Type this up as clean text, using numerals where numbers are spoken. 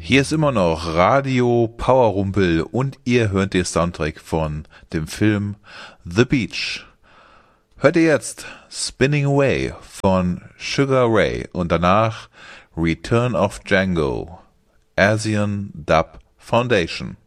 Hier ist immer noch Radio Powerrumpel und ihr hört den Soundtrack von dem Film The Beach. Hört ihr jetzt Spinning Away von Sugar Ray und danach Return of Django, Asian Dub Foundation.